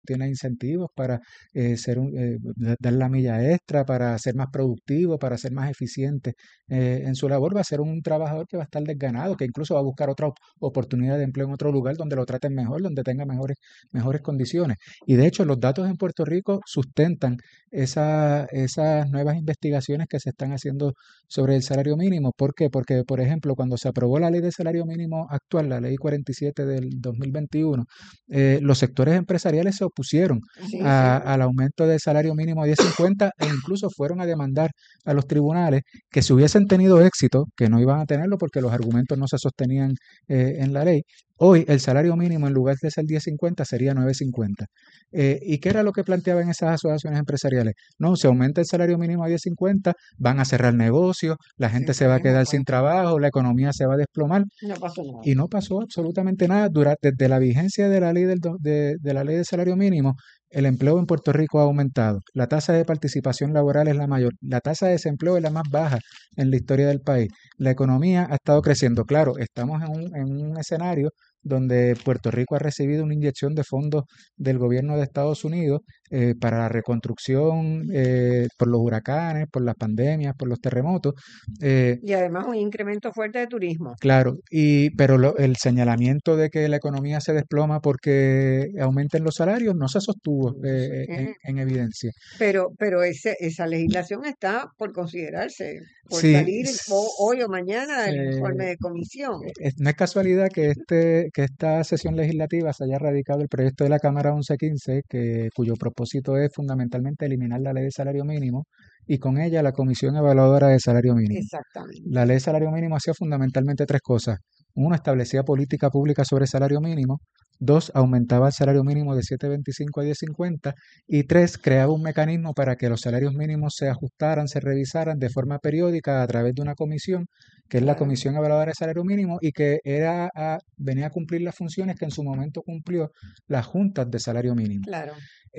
tiene incentivos para dar la milla extra, para ser más productivo, para ser más eficiente en su labor, va a ser un trabajador que va a estar desganado, que incluso va a buscar otra oportunidad de empleo en otro lugar donde lo traten mejor, donde tenga mejores condiciones. Y de hecho, los datos en Puerto Rico sustentan esas nuevas investigaciones que se están haciendo sobre el salario mínimo. ¿Por qué? Porque, por ejemplo, cuando se aprobó la ley de salario mínimo actual, la ley 47 del 2021, los sectores empresariales se opusieron al aumento del salario mínimo a 10.50 e incluso fueron a demandar a los tribunales que si hubiesen tenido éxito, que no iban a tenerlo porque los argumentos no se sostenían en la ley, hoy el salario mínimo en lugar de ser 10.50 sería 9.50. ¿Y qué era lo que planteaban esas asociaciones empresariales? No, se aumenta el salario mínimo a 10.50, van a cerrar negocios, la gente se va a quedar sin trabajo, la economía se va a desplomar. No pasó nada. Y no pasó absolutamente nada. Desde la vigencia de la ley de la ley de salario mínimo, el empleo en Puerto Rico ha aumentado. La tasa de participación laboral es la mayor. La tasa de desempleo es la más baja en la historia del país. La economía ha estado creciendo. Claro, estamos en un escenario donde Puerto Rico ha recibido una inyección de fondos del gobierno de Estados Unidos para la reconstrucción por los huracanes, por las pandemias, por los terremotos. Y además un incremento fuerte de turismo. Claro, pero el señalamiento de que la economía se desploma porque aumenten los salarios no se sostuvo en evidencia. Pero esa legislación está por considerarse, por Sí, salir hoy o mañana el informe de comisión. no es casualidad que esta sesión legislativa se haya radicado el proyecto de la Cámara 1115, cuyo propósito es fundamentalmente eliminar la ley de salario mínimo y con ella la Comisión Evaluadora de Salario Mínimo. Exactamente. La ley de salario mínimo hacía fundamentalmente tres cosas. Uno, establecía política pública sobre salario mínimo. Dos, aumentaba el salario mínimo de 7.25 a 10.50. Y tres, creaba un mecanismo para que los salarios mínimos se ajustaran, se revisaran de forma periódica a través de una comisión, que es la Comisión Evaluadora de Salario Mínimo, y que venía a cumplir las funciones que en su momento cumplió las juntas de salario mínimo. Claro.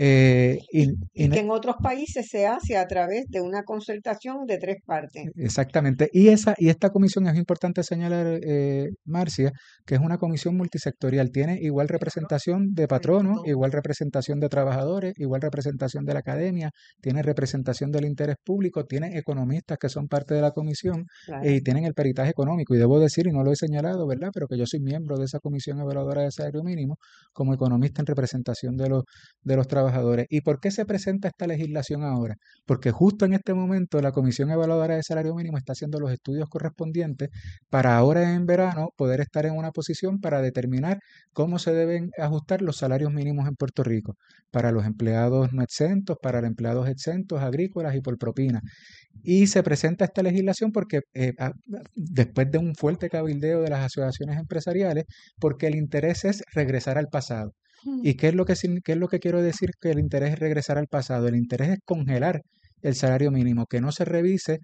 Y que en otros países se hace a través de una concertación de 3 partes. Exactamente. Y esta comisión es importante señalar, Marcia, que es una comisión multisectorial. Tiene igual representación de patronos, igual representación de trabajadores, igual representación de la academia, tiene representación del interés público, tiene economistas que son parte de la comisión y tienen el peritaje económico. Y debo decir, y no lo he señalado, ¿verdad? Pero que yo soy miembro de esa comisión evaluadora de salario mínimo como economista en representación de los trabajadores. ¿Y por qué se presenta esta legislación ahora? Porque justo en este momento la Comisión Evaluadora de Salario Mínimo está haciendo los estudios correspondientes para ahora en verano poder estar en una posición para determinar cómo se deben ajustar los salarios mínimos en Puerto Rico para los empleados no exentos, para los empleados exentos, agrícolas y por propina. Y se presenta esta legislación porque después de un fuerte cabildeo de las asociaciones empresariales, porque el interés es regresar al pasado. ¿Y qué es lo que quiero decir que el interés es regresar al pasado? El interés es congelar el salario mínimo, que no se revise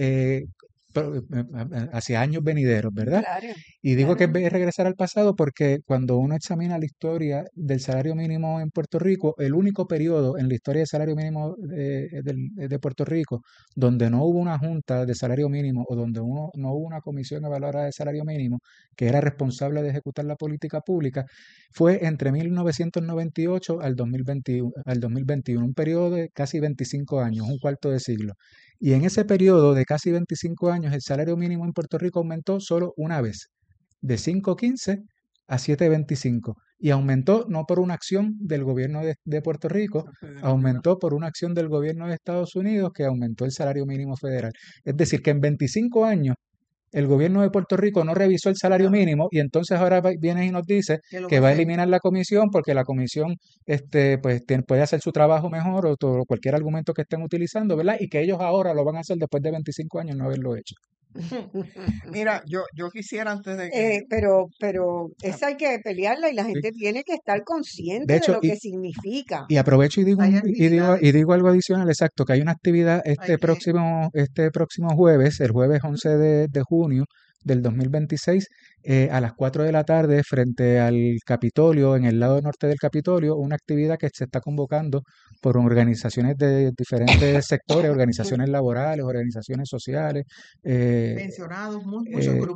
hacia años venideros, ¿verdad? Claro, Y digo que es regresar al pasado porque cuando uno examina la historia del salario mínimo en Puerto Rico, el único periodo en la historia del salario mínimo de Puerto Rico donde no hubo una junta de salario mínimo o donde no hubo una comisión evaluadora de salario mínimo que era responsable de ejecutar la política pública, fue entre 1998 al 2021, un periodo de casi 25 años, un cuarto de siglo. Y en ese periodo de casi 25 años, el salario mínimo en Puerto Rico aumentó solo una vez, de 5.15 a 7.25. Y aumentó no por una acción del gobierno de Puerto Rico, aumentó por una acción del gobierno de Estados Unidos que aumentó el salario mínimo federal. Es decir, que en 25 años el gobierno de Puerto Rico no revisó el salario mínimo y entonces ahora viene y nos dice que va a eliminar la comisión porque la comisión pues puede hacer su trabajo mejor o cualquier argumento que estén utilizando, ¿verdad? Y que ellos ahora lo van a hacer después de 25 años no haberlo hecho. Mira, yo quisiera antes de pero esa hay que pelearla y la gente tiene que estar consciente De hecho, de lo que significa. Y aprovecho y digo algo adicional, exacto, que hay una actividad este próximo jueves, el jueves 11 de junio del 2026, a las 4 de la tarde, frente al Capitolio, en el lado norte del Capitolio, una actividad que se está convocando por organizaciones de diferentes sectores, organizaciones laborales, organizaciones sociales. mencionados muchos grupos.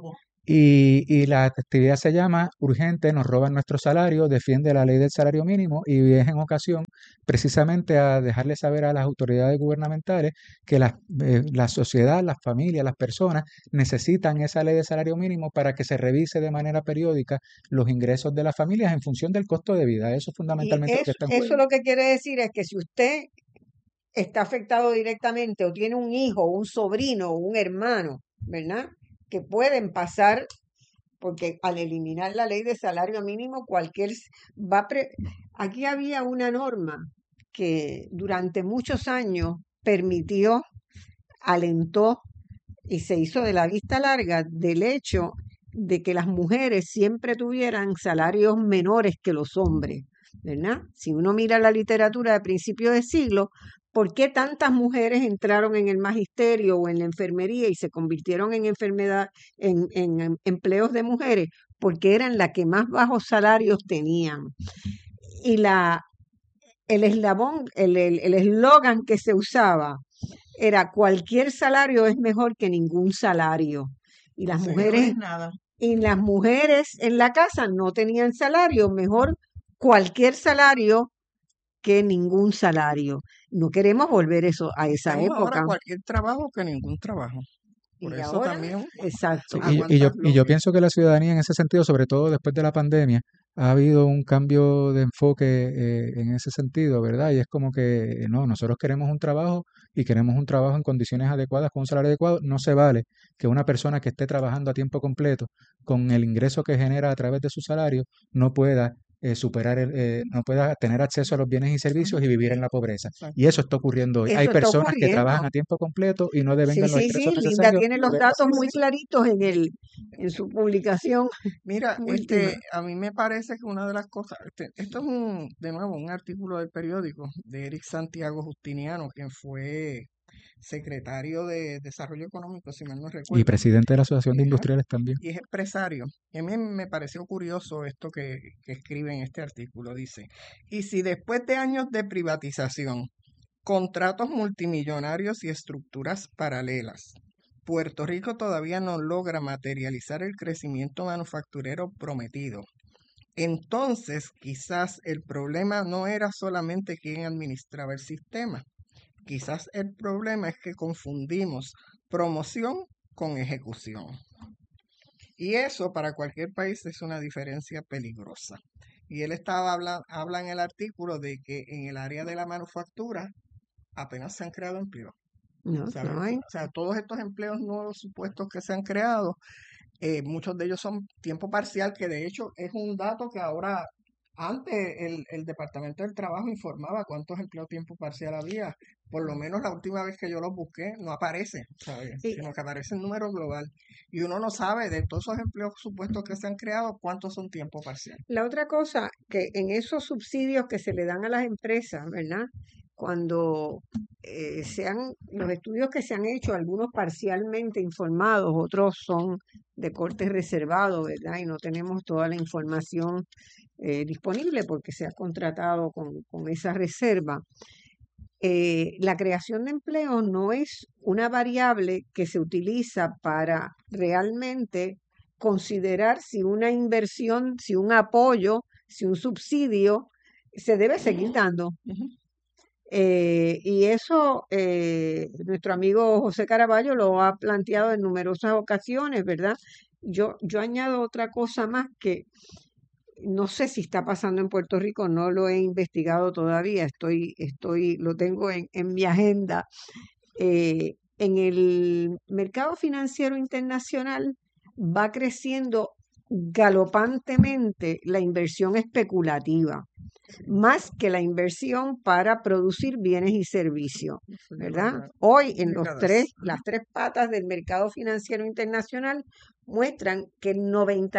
Y la actividad se llama Urgente, nos roban nuestro salario, defiende la ley del salario mínimo y es en ocasión precisamente a dejarle saber a las autoridades gubernamentales que la sociedad, las familias, las personas necesitan esa ley de salario mínimo para que se revise de manera periódica los ingresos de las familias en función del costo de vida. Eso es Y fundamentalmente lo que está en eso juego. lo que quiere decir es que si usted está afectado directamente o tiene un hijo, un sobrino o un hermano, ¿verdad? Que pueden pasar, porque al eliminar la ley de salario mínimo, aquí había una norma que durante muchos años permitió, alentó y se hizo de la vista larga del hecho de que las mujeres siempre tuvieran salarios menores que los hombres, ¿verdad? Si uno mira la literatura de principios de siglo, ¿por qué tantas mujeres entraron en el magisterio o en la enfermería y se convirtieron en empleos de mujeres? Porque eran las que más bajos salarios tenían. Y el eslogan que se usaba era cualquier salario es mejor que ningún salario. Y las O sea, que no mujeres, es nada. y las mujeres en la casa no tenían salario, mejor cualquier salario que ningún salario. No queremos volver a esa Tenemos ahora época. cualquier trabajo que ningún trabajo. Por Y eso ahora, también exacto. Sí, aguantas y lo yo que... pienso que la ciudadanía en ese sentido, sobre todo después de la pandemia, ha habido un cambio de enfoque en ese sentido, ¿verdad? Y es como que no, nosotros queremos un trabajo y queremos un trabajo en condiciones adecuadas, con un salario adecuado. No se vale que una persona que esté trabajando a tiempo completo, con el ingreso que genera a través de su salario, no pueda no pueda tener acceso a los bienes y servicios y vivir en la pobreza. Y eso Exacto. está ocurriendo hoy. Hay Eso está personas que trabajan ocurriendo. a tiempo completo y no Sí, devengan los sí, ingresos sí. Linda necesarios tiene para los poder datos muy sobrevivir. claritos en su publicación Mira, última. a mí me parece que una de las cosas, esto es de nuevo un artículo del periódico de Eric Santiago Justiniano, quien fue secretario de Desarrollo Económico, si mal no Y recuerdo, presidente de la Asociación de ajá, Industriales también. y es empresario. Y a mí me pareció curioso esto que escribe en este artículo. Dice, y si después de años de privatización, contratos multimillonarios y estructuras paralelas, Puerto Rico todavía no logra materializar el crecimiento manufacturero prometido, entonces quizás el problema no era solamente quién administraba el sistema. Quizás el problema es que confundimos promoción con ejecución. Y eso para cualquier país es una diferencia peligrosa. Y él habla en el artículo de que en el área de la manufactura apenas se han creado empleos. No, ¿Sabes? no hay. O sea, todos estos empleos nuevos supuestos que se han creado, muchos de ellos son tiempo parcial, que de hecho es un dato que ahora, antes el Departamento del Trabajo informaba cuántos empleos tiempo parcial había. Por lo menos la última vez que yo los busqué no aparece, ¿sabes? Y Sino que aparece el número global. Y uno no sabe de todos esos empleos supuestos que se han creado, cuántos son tiempo parcial. la otra cosa, que en esos subsidios que se le dan a las empresas, ¿verdad? Cuando los estudios que se han hecho, algunos parcialmente informados, otros son de corte reservado, ¿verdad? Y no tenemos toda la información disponible porque se ha contratado con esa reserva. La creación de empleo no es una variable que se utiliza para realmente considerar si una inversión, si un apoyo, si un subsidio se debe seguir dando. Ujú. Y eso nuestro amigo José Caraballo lo ha planteado en numerosas ocasiones, ¿verdad? Yo añado otra cosa más que no sé si está pasando en Puerto Rico, no lo he investigado todavía, lo tengo en mi agenda. En el mercado financiero internacional va creciendo galopantemente la inversión especulativa, más que la inversión para producir bienes y servicios, Eso ¿verdad? lleva Hoy en décadas. las tres patas del mercado financiero internacional muestran que el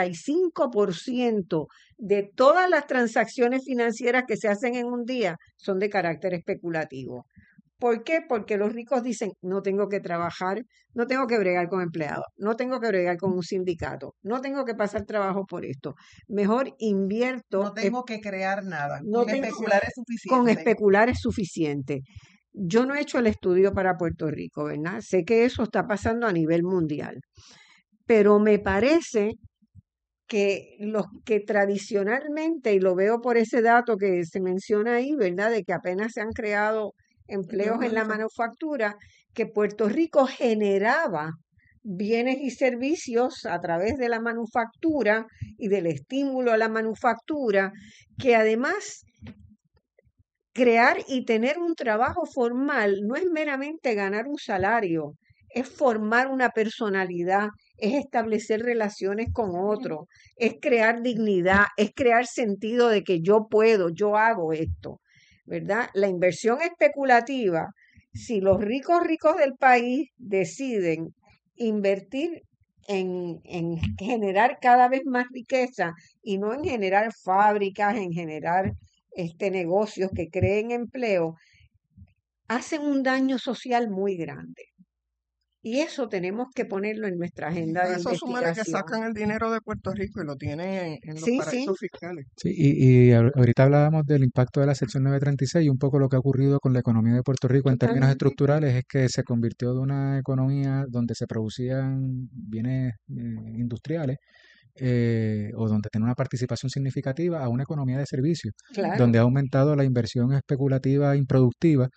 95% de todas las transacciones financieras que se hacen en un día son de carácter especulativo. ¿Por qué? Porque los ricos dicen, no tengo que trabajar, no tengo que bregar con empleados, no tengo que bregar con un sindicato, no tengo que pasar trabajo por esto. Mejor invierto, No tengo que crear nada. no Con tengo- especular es con suficiente. especular es suficiente. Yo no he hecho el estudio para Puerto Rico, ¿verdad? Sé que eso está pasando a nivel mundial. pero me parece que los que tradicionalmente, y lo veo por ese dato que se menciona ahí, ¿verdad? De que apenas se han creado empleos en la manufactura, que Puerto Rico generaba bienes y servicios a través de la manufactura y del estímulo a la manufactura, que además crear y tener un trabajo formal no es meramente ganar un salario, es formar una personalidad, es establecer relaciones con otros, es crear dignidad, es crear sentido de que yo puedo, yo hago esto, ¿verdad? La inversión especulativa, si los ricos del país deciden invertir en generar cada vez más riqueza y no en generar fábricas, en generar negocios que creen empleo, hacen un daño social muy grande. Y eso tenemos que ponerlo en nuestra agenda de Eso súmale que investigación. sacan el dinero de Puerto Rico y lo tienen en los Sí, sí, paraísos fiscales. Sí, ahorita hablábamos del impacto de la sección 936 y un poco lo que ha ocurrido con la economía de Puerto Rico en términos totalmente. estructurales es que se convirtió de una economía donde se producían bienes industriales o donde tiene una participación significativa a una economía de servicios, Claro. donde ha aumentado la inversión especulativa improductiva.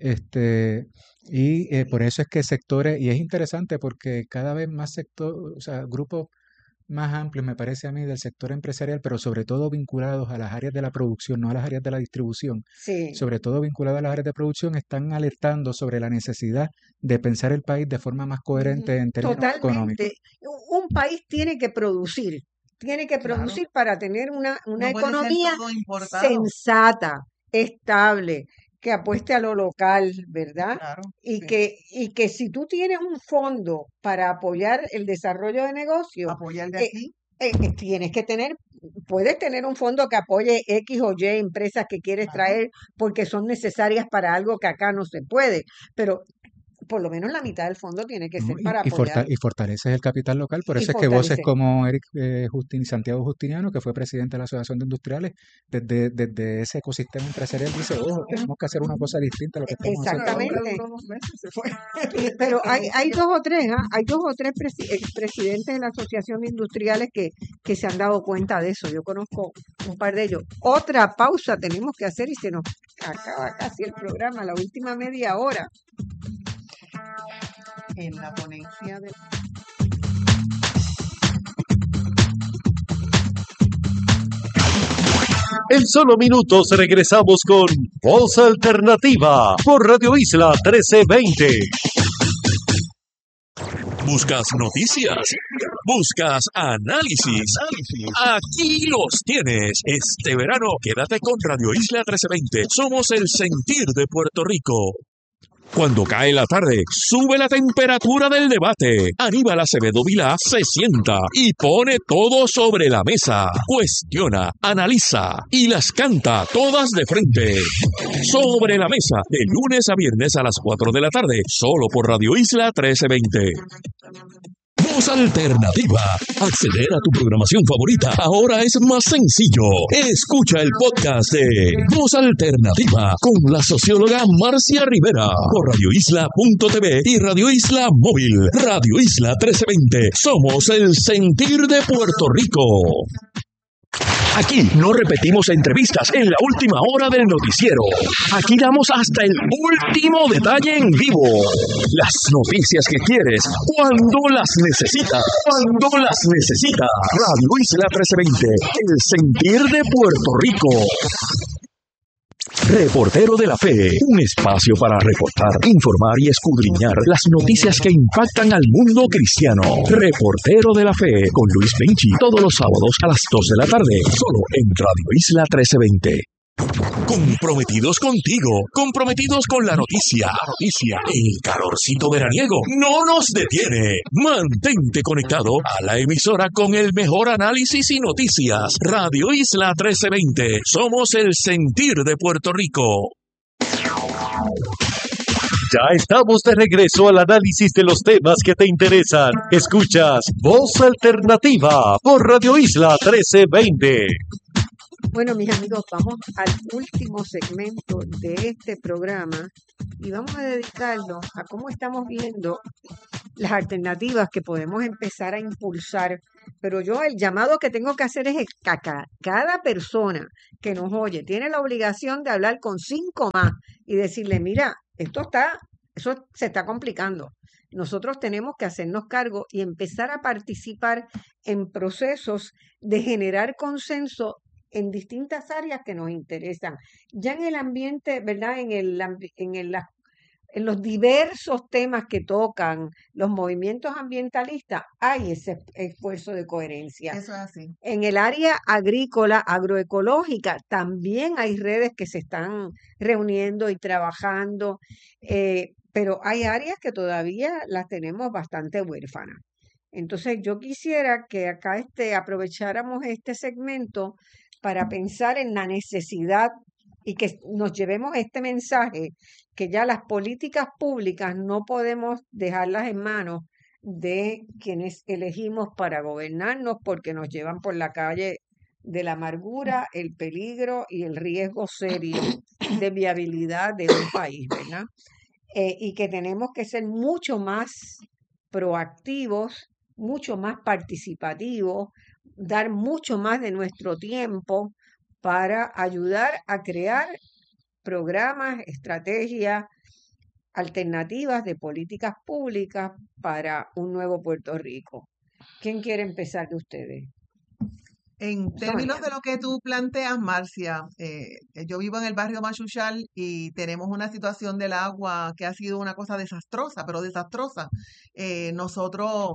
Por eso es que sectores, y es interesante porque cada vez más sectores, o sea, grupos más amplios, me parece a mí, del sector empresarial, pero sobre todo vinculados a las áreas de la producción, no a las áreas de la distribución, Sí, sobre todo vinculados a las áreas de producción, están alertando sobre la necesidad de pensar el país de forma más coherente en términos económicos. totalmente. Un país tiene que producir Claro, para tener una no puede ser economía todo importado. sensata, estable, que apueste a lo local, ¿verdad? Claro, Y sí. que si tú tienes un fondo para apoyar el desarrollo de negocios, Apoyar de eh, aquí. puedes tener un fondo que apoye X o Y empresas que quieres Claro. traer porque son necesarias para algo que acá no se puede, pero por lo menos la mitad del fondo tiene que ¿No? ser para apoyar Y fortaleces el capital local. Por y eso es que voces fortalecer. como Eric Santiago Justiniano, que fue presidente de la Asociación de Industriales, desde ese ecosistema empresarial dice, ojo, tenemos que hacer una cosa distinta a lo que estamos haciendo ahora. Exactamente. Duró 2 meses, se fue. Pero hay dos o tres, ¿ah? Hay dos o tres presidentes de la Asociación de Industriales que se han dado cuenta de eso. Yo conozco un par de ellos. Otra pausa tenemos que hacer y se nos acaba casi el programa, la última media hora. En la ponencia de... En solo minutos regresamos con Voz Alternativa por Radio Isla 1320. ¿Buscas noticias? ¿Buscas análisis? Aquí los tienes. Este verano quédate con Radio Isla 1320. Somos el sentir de Puerto Rico. Cuando cae la tarde, sube la temperatura del debate. Aníbal Acevedo Vilá se sienta y pone todo sobre la mesa. Cuestiona, analiza y las canta todas de frente. Sobre la mesa, de lunes a viernes a las 4 de la tarde, solo por Radio Isla 1320. Voz Alternativa. Acceder a tu programación favorita ahora es más sencillo. Escucha el podcast de Voz Alternativa con la socióloga Marcia Rivera por radioisla.tv y Radio Isla Móvil. Radio Isla 1320. Somos el sentir de Puerto Rico. Aquí no repetimos entrevistas en la última hora del noticiero. Aquí damos hasta el último detalle en vivo. Las noticias que quieres, cuando las necesitas. Radio Isla 1320, el sentir de Puerto Rico. Reportero de la Fe, un espacio para reportar, informar y escudriñar las noticias que impactan al mundo cristiano. Reportero de la Fe con Luis Benchi, todos los sábados a las 2 de la tarde, solo en Radio Isla 1320. Comprometidos contigo, comprometidos con la noticia. El calorcito veraniego no nos detiene. Mantente conectado a la emisora con el mejor análisis y noticias. Radio Isla 1320. Somos el sentir de Puerto Rico. Ya estamos de regreso al análisis de los temas que te interesan. Escuchas Voz Alternativa por Radio Isla 1320. Bueno, mis amigos, vamos al último segmento de este programa y vamos a dedicarlo a cómo estamos viendo las alternativas que podemos empezar a impulsar. Pero yo el llamado que tengo que hacer es que cada persona que nos oye tiene la obligación de hablar con 5 más y decirle, mira, eso se está complicando. Nosotros tenemos que hacernos cargo y empezar a participar en procesos de generar consenso en distintas áreas que nos interesan. Ya en el ambiente, ¿verdad? En los diversos temas que tocan los movimientos ambientalistas, hay ese esfuerzo de coherencia. Eso es así. En el área agrícola, agroecológica, también hay redes que se están reuniendo y trabajando, pero hay áreas que todavía las tenemos bastante huérfanas. Entonces, yo quisiera que acá aprovecháramos este segmento para pensar en la necesidad y que nos llevemos este mensaje, que ya las políticas públicas no podemos dejarlas en manos de quienes elegimos para gobernarnos, porque nos llevan por la calle de la amargura, el peligro y el riesgo serio de viabilidad de un país, ¿verdad? Y que tenemos que ser mucho más proactivos, mucho más participativos, dar mucho más de nuestro tiempo para ayudar a crear programas, estrategias, alternativas de políticas públicas para un nuevo Puerto Rico. ¿Quién quiere empezar de ustedes? En términos de lo que tú planteas, Marcia, yo vivo en el barrio Machuchal y tenemos una situación del agua que ha sido una cosa desastrosa, pero desastrosa. Nosotros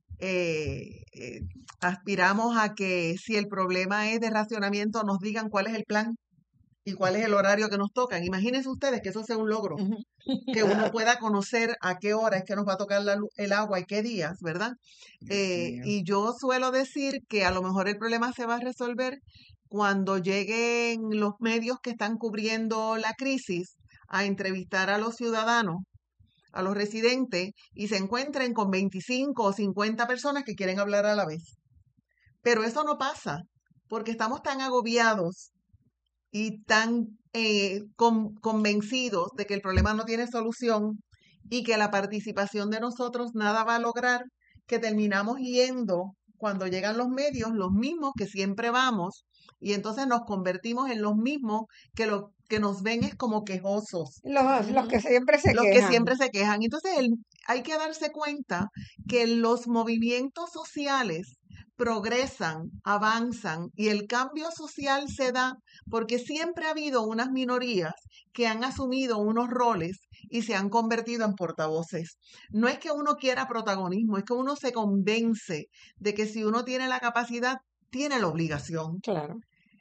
aspiramos a que si el problema es de racionamiento, nos digan cuál es el plan y cuál es el horario que nos tocan. Imagínense ustedes que eso sea un logro, que uno pueda conocer a qué hora es que nos va a tocar el agua y qué días, ¿verdad? Y yo suelo decir que a lo mejor el problema se va a resolver cuando lleguen los medios que están cubriendo la crisis a entrevistar a los ciudadanos, a los residentes, y se encuentren con 25 o 50 personas que quieren hablar a la vez. Pero eso no pasa, porque estamos tan agobiados y tan convencidos de que el problema no tiene solución y que la participación de nosotros nada va a lograr, que terminamos yendo, cuando llegan los medios, los mismos que siempre vamos, y entonces nos convertimos en los mismos que lo que nos ven es como quejosos. Los que siempre se Los quejan. que siempre se quejan. Entonces hay que darse cuenta que los movimientos sociales progresan, avanzan y el cambio social se da porque siempre ha habido unas minorías que han asumido unos roles y se han convertido en portavoces. No es que uno quiera protagonismo, es que uno se convence de que si uno tiene la capacidad, tiene la obligación. Claro.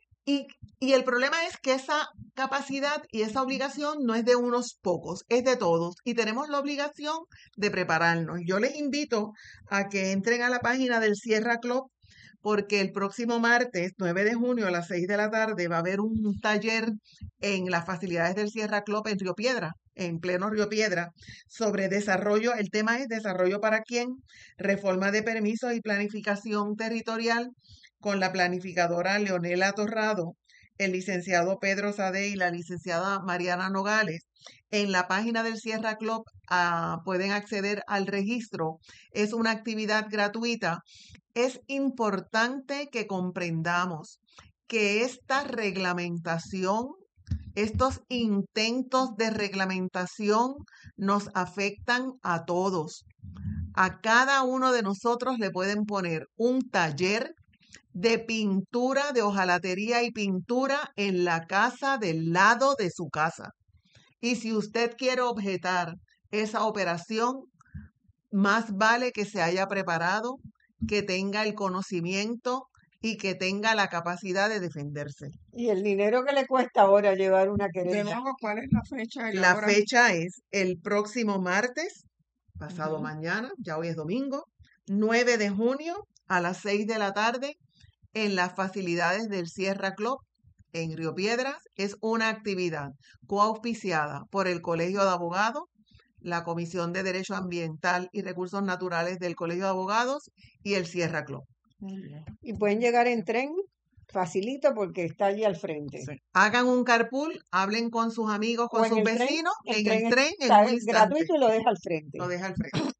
Y el problema es que esa capacidad y esa obligación no es de unos pocos, es de todos. Y tenemos la obligación de prepararnos. Yo les invito a que entren a la página del Sierra Club, porque el próximo martes, 9 de junio, a las 6 de la tarde, va a haber un taller en las facilidades del Sierra Club en Río Piedra, en pleno Río Piedra, sobre desarrollo. El tema es desarrollo para quién, reforma de permisos y planificación territorial, con la planificadora Leonela Torrado, el licenciado Pedro Sade y la licenciada Mariana Nogales. En la página del Sierra Club pueden acceder al registro. Es una actividad gratuita. Es importante que comprendamos que esta reglamentación, estos intentos de reglamentación nos afectan a todos. A cada uno de nosotros le pueden poner un taller de pintura, de hojalatería y pintura en la casa del lado de su casa. Y si usted quiere objetar esa operación, más vale que se haya preparado, que tenga el conocimiento y que tenga la capacidad de defenderse. Y el dinero que le cuesta ahora llevar una De querella. nuevo, ¿cuál es la fecha y la La hora? fecha es el próximo martes, pasado Ujú. mañana, ya hoy es domingo, 9 de junio a las 6 de la tarde en las facilidades del Sierra Club en Río Piedras. Es una actividad coauspiciada por el Colegio de Abogados, la Comisión de Derecho Ambiental y Recursos Naturales del Colegio de Abogados y el Sierra Club. Y pueden llegar en tren facilito porque está allí al frente. Sí. Hagan un carpool, hablen con sus amigos, O con en sus el tren, vecinos, el en tren el tren, en está un instante. gratuito y lo deja al frente. Lo deja al frente.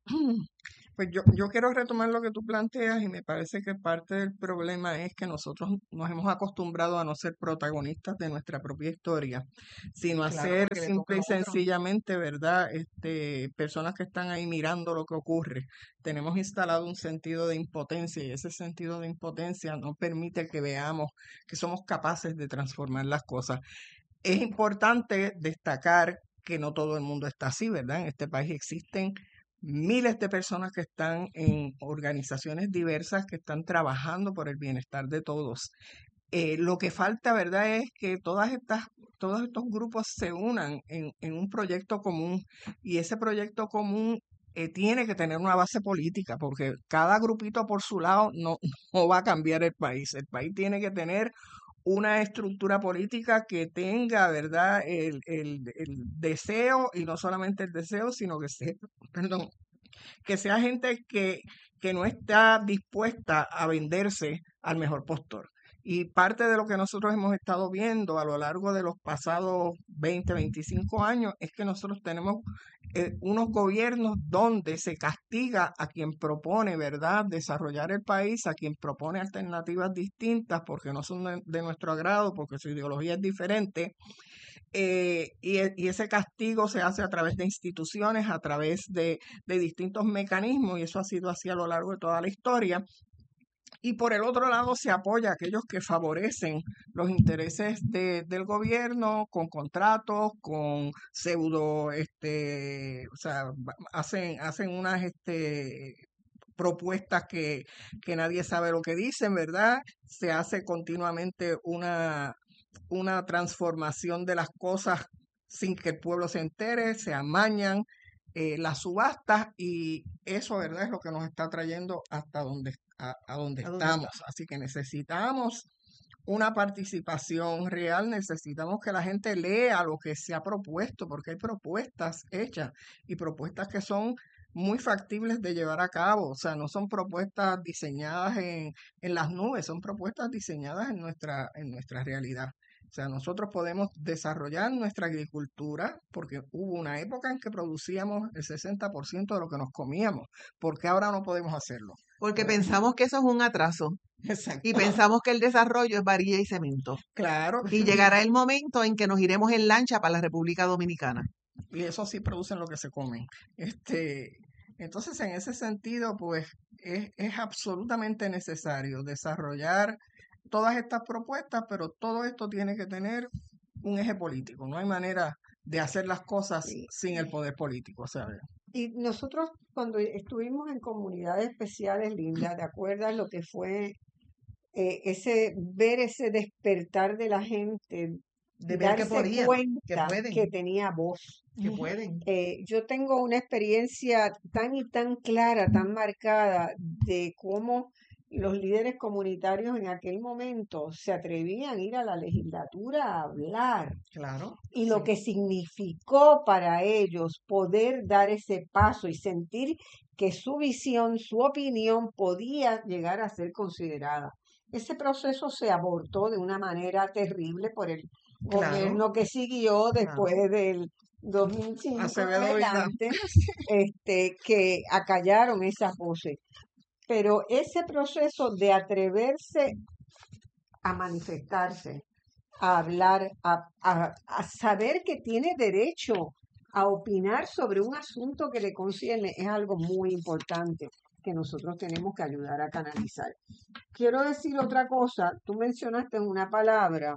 Pues yo quiero retomar lo que tú planteas y me parece que parte del problema es que nosotros nos hemos acostumbrado a no ser protagonistas de nuestra propia historia, sino a Claro, ser porque le simple toca y a otro. sencillamente, ¿verdad? Personas que están ahí mirando lo que ocurre. Tenemos instalado un sentido de impotencia y ese sentido de impotencia no permite que veamos que somos capaces de transformar las cosas. Es importante destacar que no todo el mundo está así, ¿verdad? En este país existen miles de personas que están en organizaciones diversas, que están trabajando por el bienestar de todos. Lo que falta, ¿verdad?, es que todos estos grupos se unan en un proyecto común y ese proyecto común tiene que tener una base política, porque cada grupito por su lado no, no va a cambiar el país. El país tiene que tener una estructura política que tenga, ¿verdad?, el deseo, y no solamente el deseo, sino que sea, perdón, que sea gente que no está dispuesta a venderse al mejor postor. Y parte de lo que nosotros hemos estado viendo a lo largo de los pasados 20, 25 años es que nosotros tenemos unos gobiernos donde se castiga a quien propone, ¿verdad?, desarrollar el país, a quien propone alternativas distintas porque no son de nuestro agrado, porque su ideología es diferente. Y ese castigo se hace a través de instituciones, a través de distintos mecanismos, y eso ha sido así a lo largo de toda la historia. Y por el otro lado se apoya a aquellos que favorecen los intereses del gobierno con contratos, con pseudo, o sea, hacen unas propuestas que nadie sabe lo que dicen, ¿verdad? Se hace continuamente una transformación de las cosas sin que el pueblo se entere, se amañan las subastas y eso, ¿verdad?, es lo que nos está trayendo hasta a donde ¿A dónde estamos. está? Así que necesitamos una participación real, necesitamos que la gente lea lo que se ha propuesto, porque hay propuestas hechas y propuestas que son muy factibles de llevar a cabo. O sea, no son propuestas diseñadas en las nubes, son propuestas diseñadas en nuestra realidad. O sea, nosotros podemos desarrollar nuestra agricultura porque hubo una época en que producíamos el 60% de lo que nos comíamos. ¿Por qué ahora no podemos hacerlo? Porque Bueno, pensamos que eso es un atraso y exacto. pensamos que el desarrollo es varilla y cemento. Claro, Y llegará el momento en que nos iremos en lancha para la República Dominicana. y eso sí producen lo que se comen. Entonces, en ese sentido, pues es absolutamente necesario desarrollar todas estas propuestas, pero todo esto tiene que tener un eje político. No hay manera de hacer las cosas Sí. sin el poder político, ¿sabes? Y nosotros cuando estuvimos en comunidades especiales, Linda, ¿te acuerdas lo que fue ver ese despertar de la gente, De ver que darse podían, que cuenta pueden, que tenía voz? que pueden. Yo tengo una experiencia tan y tan clara, tan marcada de cómo los líderes comunitarios en aquel momento se atrevían a ir a la legislatura a hablar Claro. y lo Sí. que significó para ellos poder dar ese paso y sentir que su visión, su opinión podía llegar a ser considerada. Ese proceso se abortó de una manera terrible por el Claro, gobierno que siguió después claro. del 2005 en Acevedo Vilá. adelante, que acallaron esas voces. Pero ese proceso de atreverse a manifestarse, a hablar, a saber que tiene derecho a opinar sobre un asunto que le concierne, es algo muy importante que nosotros tenemos que ayudar a canalizar. Quiero decir otra cosa, tú mencionaste una palabra,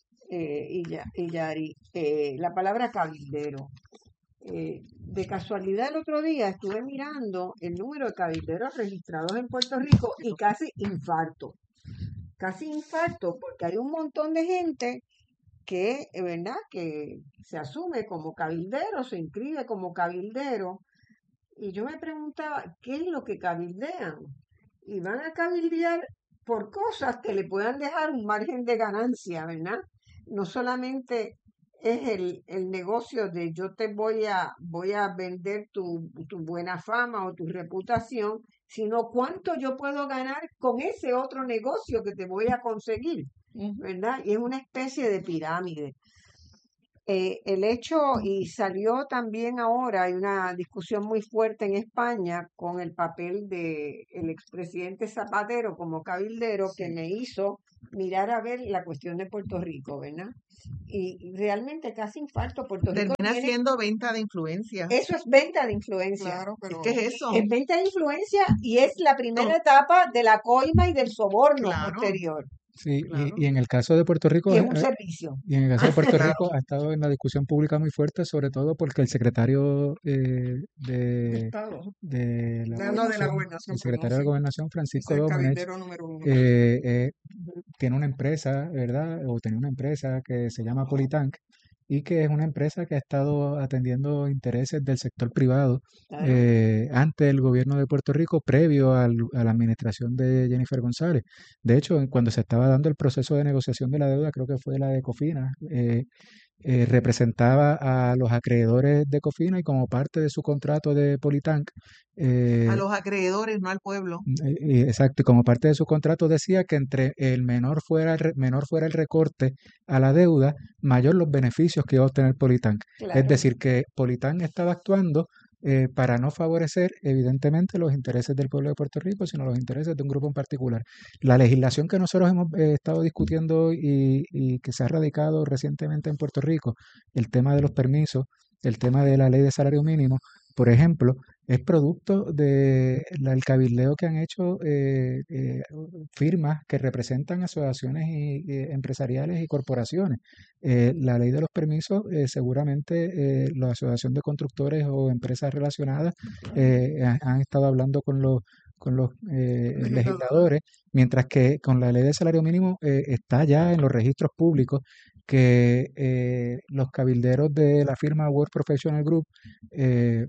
Yari, la palabra cabildero. De casualidad el otro día estuve mirando el número de cabilderos registrados en Puerto Rico y casi infarto, porque hay un montón de gente que, ¿verdad?, que se asume como cabildero, se inscribe como cabildero, y yo me preguntaba, ¿qué es lo que cabildean? Y van a cabildear por cosas que le puedan dejar un margen de ganancia, ¿verdad? No solamente es el negocio de yo te voy a vender tu buena fama o tu reputación, sino cuánto yo puedo ganar con ese otro negocio que te voy a conseguir, ¿verdad? Y es una especie de pirámide. El hecho, y salió también ahora, hay una discusión muy fuerte en España con el papel de el expresidente Zapatero como cabildero que Sí. me hizo mirar a ver la cuestión de Puerto Rico, ¿verdad? Y realmente casi infarto, Puerto Rico Termina tiene, siendo venta de influencia. eso es venta de influencia. Claro, pero ¿Qué es eso? Es venta de influencia y es la primera Tom- etapa de la coima y del soborno Claro, posterior. Sí, claro. y en el caso de Puerto Rico, Y es un servicio. y en el caso de Puerto claro, Rico ha estado en la discusión pública muy fuerte, sobre todo porque el secretario de, Estado. de la No, no, de la gobernación, gobernación, el perdón, secretario de sí. Gobernación, Es Francisco el Domenech, cabildero número uno. tiene una empresa, ¿verdad? O tenía una empresa que se llama Politank y que es una empresa que ha estado atendiendo intereses del sector privado Claro. ante el gobierno de Puerto Rico previo a la administración de Jennifer González. De hecho, cuando se estaba dando el proceso de negociación de la deuda, creo que fue la de Cofina, representaba a los acreedores de Cofina y como parte de su contrato de Politank, A los acreedores, no al pueblo. exacto, y como parte de su contrato decía que entre el menor fuera el recorte a la deuda, mayor los beneficios que iba a obtener Politank. Es Claro. decir, que Politank estaba actuando para no favorecer evidentemente los intereses del pueblo de Puerto Rico, sino los intereses de un grupo en particular. La legislación que nosotros hemos estado discutiendo y que se ha radicado recientemente en Puerto Rico, el tema de los permisos, el tema de la ley de salario mínimo, por ejemplo, es producto del cabildeo que han hecho firmas que representan asociaciones empresariales y corporaciones. La ley de los permisos, seguramente la Asociación de Constructores o empresas relacionadas han estado hablando con los legisladores, mientras que con la ley de salario mínimo está ya en los registros públicos que los cabilderos de la firma World Professional Group eh,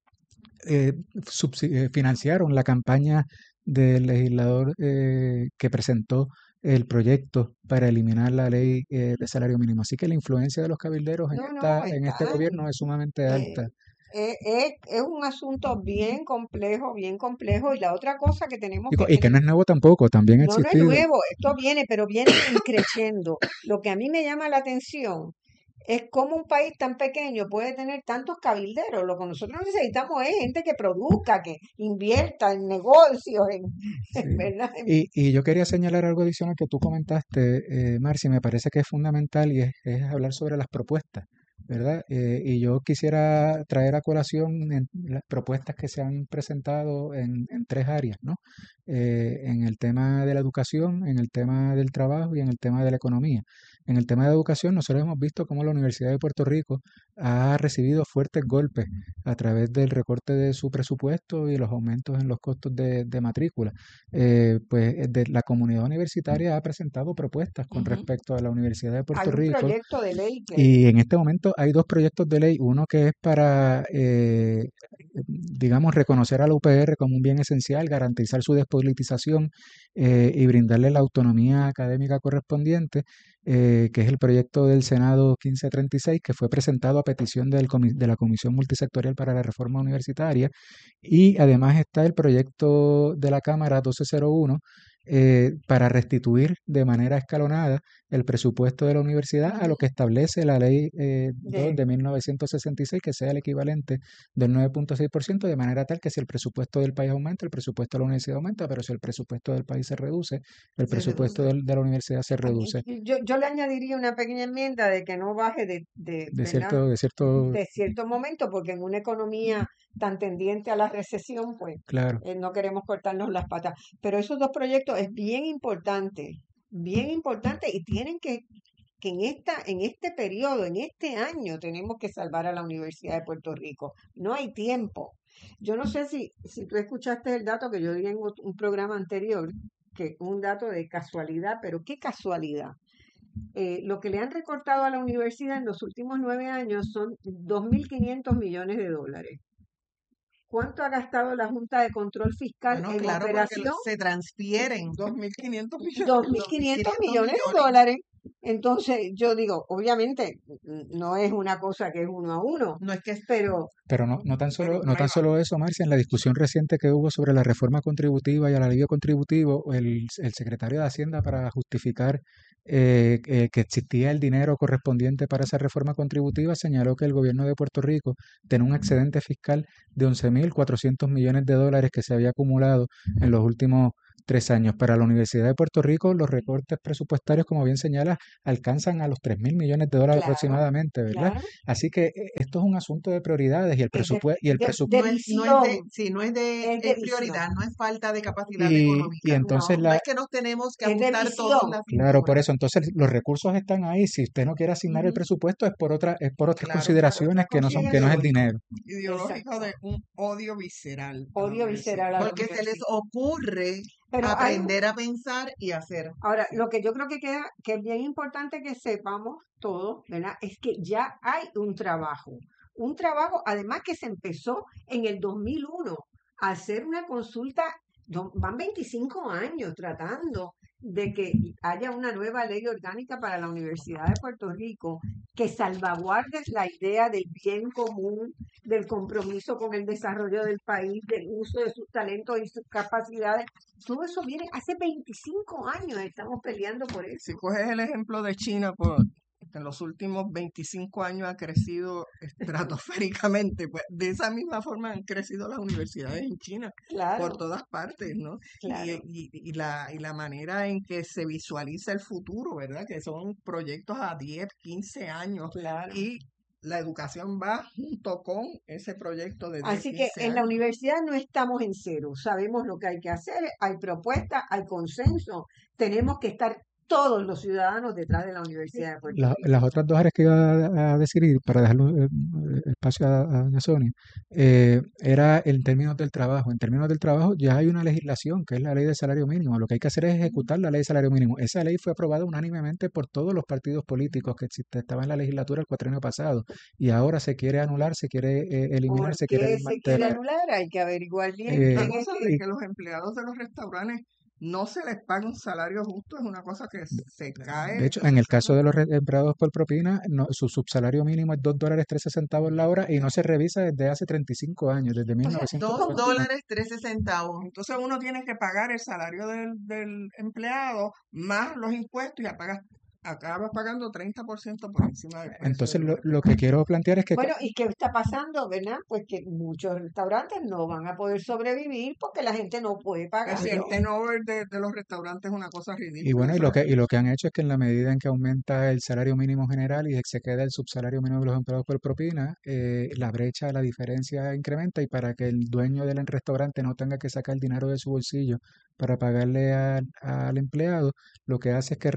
financiaron la campaña del legislador que presentó el proyecto para eliminar la ley de salario mínimo. Así que la influencia de los cabilderos No, en este está. gobierno es sumamente alta. Es un asunto bien complejo, y la otra cosa que tenemos que Y que no es nuevo tampoco, también ha no es existido. nuevo, esto viene, pero viene creciendo. Lo que a mí me llama la atención es cómo un país tan pequeño puede tener tantos cabilderos. Lo que nosotros necesitamos es gente que produzca, que invierta en negocios, Sí. ¿verdad? Y yo quería señalar algo adicional que tú comentaste, Marci, me parece que es fundamental y es hablar sobre las propuestas, ¿verdad? Y yo quisiera traer a colación las propuestas que se han presentado en tres áreas, ¿no? En el tema de la educación, en el tema del trabajo y en el tema de la economía. En el tema de educación, nosotros hemos visto cómo la Universidad de Puerto Rico ha recibido fuertes golpes a través del recorte de su presupuesto y los aumentos en los costos de matrícula. La comunidad universitaria ha presentado propuestas con Ujú. respecto a la Universidad de Hay Puerto un Rico proyecto de ley que y en este momento hay dos proyectos de ley, uno que es para, digamos, reconocer a la UPR como un bien esencial, garantizar su despolitización y brindarle la autonomía académica correspondiente, que es el proyecto del Senado 1536, que fue presentado a petición de la Comisión Multisectorial para la Reforma Universitaria, y además está el proyecto de la Cámara 1201 para restituir de manera escalonada el presupuesto de la universidad a lo que establece la ley 2 de 1966, que sea el equivalente del 9.6%, de manera tal que si el presupuesto del país aumenta, el presupuesto de la universidad aumenta, pero si el presupuesto del país se reduce, el Se presupuesto reduce. de la universidad se reduce. yo le añadiría una pequeña enmienda de que no baje De ¿verdad? cierto, De cierto momento, porque en una economía tan tendiente a la recesión, pues claro. no queremos cortarnos las patas. Pero esos dos proyectos es bien importante y tienen que en este periodo, en este año, tenemos que salvar a la Universidad de Puerto Rico. No hay tiempo. Yo no sé si tú escuchaste el dato que yo di en un programa anterior, que un dato de casualidad, pero qué casualidad. Lo que le han recortado a la universidad en los últimos 9 años son 2.500 millones de dólares. ¿Cuánto ha gastado la Junta de Control Fiscal Bueno, en claro, porque operación? se transfieren 2.500 millones. 2.500 millones de dólares. Entonces, yo digo, obviamente, no es una cosa que es 1 a 1, No es que pero Pero no tan Pero no ahí tan va. solo eso, Marcia, en la discusión reciente que hubo sobre la reforma contributiva y el alivio contributivo, el secretario de Hacienda, para justificar que existía el dinero correspondiente para esa reforma contributiva, señaló que el gobierno de Puerto Rico tenía un excedente fiscal de 11.400 millones de dólares que se había acumulado en los últimos 3 años. Para la Universidad de Puerto Rico, los recortes presupuestarios, como bien señala, alcanzan a los 3.000 millones de dólares Claro, aproximadamente, ¿verdad? claro. Así que esto es un asunto de prioridades y el Es de, presupuesto y el de, presupuesto de No es de, visión, sí, no es de es de prioridad, visión. no es falta de capacidad y económica. entonces No, No es que nos tenemos que es de ajustar todos visión. la claro, por cintura. eso, entonces los recursos están ahí. Si usted no quiere asignar el Ujú. presupuesto es por es por otras Claro, consideraciones otra que cosa no es el ideológico, dinero. ideológico de Exacto. un odio visceral a la Odio universidad, visceral a la porque se les universidad. ocurre Pero hay, aprender a pensar y hacer. ahora, lo que yo creo que es bien importante que sepamos todos, ¿verdad? Es que ya hay un trabajo, además que se empezó en el 2001 a hacer una consulta, van 25 años tratando de que haya una nueva ley orgánica para la Universidad de Puerto Rico que salvaguarde la idea del bien común, del compromiso con el desarrollo del país, del uso de sus talentos y sus capacidades. Todo eso viene hace 25 años, estamos peleando por Si eso. coges el ejemplo de China, en los últimos 25 años ha crecido estratosféricamente, pues de esa misma forma han crecido las universidades en China por Claro, todas partes, ¿no? claro, Y la manera en que se visualiza el futuro, ¿verdad? Que son proyectos a 10, 15 años claro. y la educación va junto con ese proyecto de 10, Así que 15 en la años. universidad no estamos en cero, sabemos lo que hay que hacer, hay propuestas, hay consenso, tenemos que estar todos los ciudadanos detrás de la Universidad de Puerto Rico. Las otras dos áreas que iba a decir, y para dejar espacio a doña Sonia, era en términos del trabajo. En términos del trabajo ya hay una legislación, que es la ley del salario mínimo. Lo que hay que hacer es ejecutar la ley del salario mínimo. Esa ley fue aprobada unánimemente por todos los partidos políticos que estaban en la legislatura el cuatrienio pasado, y ahora se quiere anular, se quiere eliminar, ¿Por se quiere qué se quiere desmantelar. anular? Hay que averiguar bien Eh, La quién es cosa que... de y que los empleados de los restaurantes no se les paga un salario justo es una cosa que se De cae. hecho, en el caso de los empleados por propina, su subsalario mínimo es $2.13 la hora y no se revisa desde hace 35 años, desde O sea, $2 1999. dólares 13 centavos. Entonces uno tiene que pagar el salario del empleado más los impuestos y acabas pagando 30% por encima del precio Entonces, del lo que quiero plantear es que bueno, ¿y qué está pasando, verdad? Pues que muchos restaurantes no van a poder sobrevivir porque la gente no puede Es decir, el pagarlo. turnover de los restaurantes es una cosa y ridícula. bueno, Eso y lo que han hecho es que en la medida en que aumenta el salario mínimo general y se queda el subsalario mínimo de los empleados por propina, la brecha, la diferencia incrementa, y para que el dueño del restaurante no tenga que sacar dinero de su bolsillo para pagarle al empleado, lo que hace es que